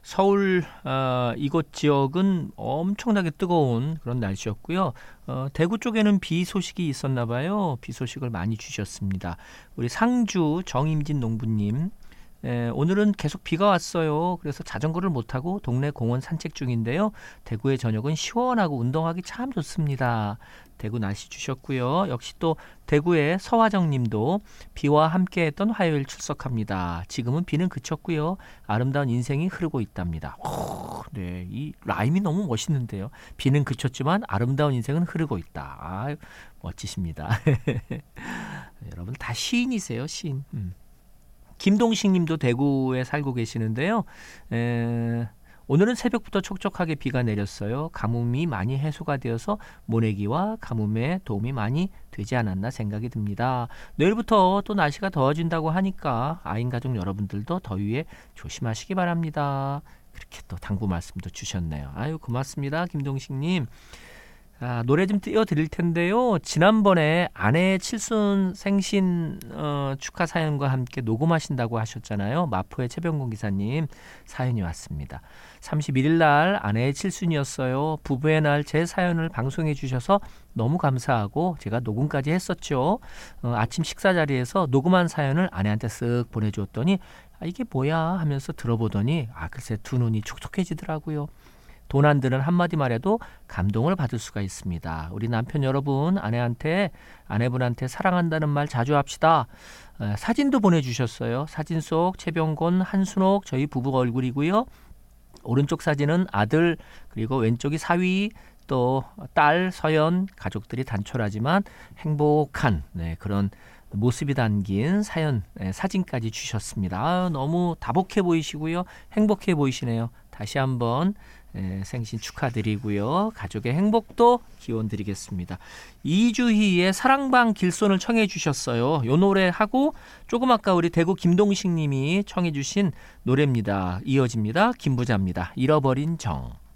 서울 이곳 지역은 엄청나게 뜨거운 그런 날씨였고요. 대구 쪽에는 비 소식이 있었나 봐요. 비 소식을 많이 주셨습니다. 우리 상주 정임진 농부님, 오늘은 계속 비가 왔어요. 그래서 자전거를 못 타고 동네 공원 산책 중인데요. 대구의 저녁은 시원하고 운동하기 참 좋습니다. 대구 날씨 주셨고요. 역시 또 대구의 서화정 님도 비와 함께했던 화요일 출석합니다. 지금은 비는 그쳤고요. 아름다운 인생이 흐르고 있답니다. 네, 이 라임이 너무 멋있는데요. 비는 그쳤지만 아름다운 인생은 흐르고 있다. 아, 멋지십니다. 여러분 다 시인이세요, 시인. 김동식 님도 대구에 살고 계시는데요. 오늘은 새벽부터 촉촉하게 비가 내렸어요. 가뭄이 많이 해소가 되어서 모내기와 가뭄에 도움이 많이 되지 않았나 생각이 듭니다. 내일부터 또 날씨가 더워진다고 하니까 아인 가족 여러분들도 더위에 조심하시기 바랍니다. 그렇게 또 당부 말씀도 주셨네요. 아유, 고맙습니다, 김동식 님. 노래 좀 띄워드릴 텐데요. 지난번에 아내의 칠순 생신 축하 사연과 함께 녹음하신다고 하셨잖아요. 마포의 최병곤 기사님 사연이 왔습니다. 31일 날 아내의 칠순이었어요. 부부의 날 제 사연을 방송해 주셔서 너무 감사하고 제가 녹음까지 했었죠. 아침 식사 자리에서 녹음한 사연을 아내한테 쓱 보내주었더니 이게 뭐야 하면서 들어보더니 글쎄 두 눈이 촉촉해지더라고요. 돈 안 드는 한마디 말에도 감동을 받을 수가 있습니다. 우리 남편 여러분, 아내분한테 사랑한다는 말 자주 합시다. 사진도 보내주셨어요. 사진 속 최병곤, 한순옥 저희 부부 얼굴이고요. 오른쪽 사진은 아들, 그리고 왼쪽이 사위, 또 딸 서연, 가족들이 단촐하지만 행복한 그런 모습이 담긴 사연, 사진까지 주셨습니다. 너무 다복해 보이시고요. 행복해 보이시네요. 다시 한번 생신 축하드리고요. 가족의 행복도 기원드리겠습니다. 이주희의 사랑방 길손을 청해 주셨어요. 이 노래하고 조금 아까 우리 대구 김동식 님이 청해 주신 노래입니다. 이어집니다. 김부자입니다. 잃어버린 정.